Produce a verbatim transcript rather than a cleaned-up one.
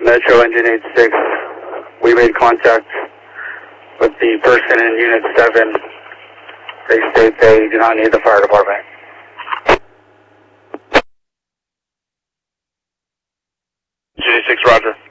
Metro Engine eight six, we made contact with the person in Unit seven. They state they do not need the fire department. G six, roger.